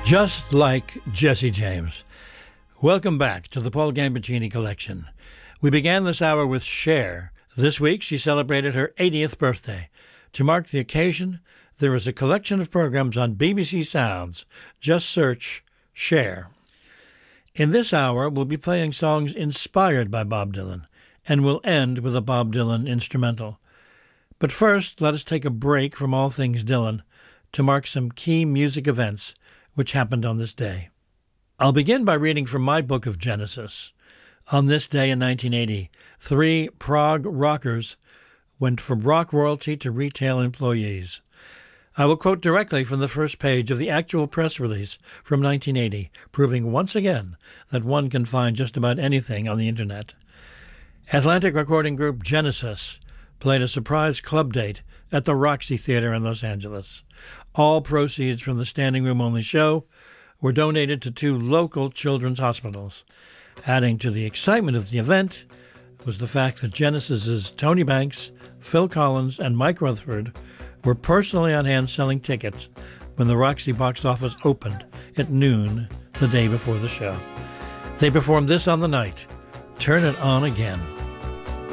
Just like Jesse James. Welcome back to the Paul Gambaccini Collection. We began this hour with Cher. This week she celebrated her 80th birthday. To mark the occasion, there is a collection of programs on BBC Sounds. Just search Cher. In this hour, we'll be playing songs inspired by Bob Dylan, and we'll end with a Bob Dylan instrumental. But first, let us take a break from all things Dylan to mark some key music events which happened on this day. I'll begin by reading from my book of Genesis. On this day in 1980, 3 prog rockers went from rock royalty to retail employees. I will quote directly from the first page of the actual press release from 1980, proving once again that one can find just about anything on the Internet. Atlantic recording group Genesis played a surprise club date at the Roxy Theater in Los Angeles. All proceeds from the standing room only show were donated to 2 local children's hospitals. Adding to the excitement of the event was the fact that Genesis's Tony Banks, Phil Collins, and Mike Rutherford were personally on hand selling tickets when the Roxy box office opened at noon the day before the show. They performed this on the night, Turn It On Again.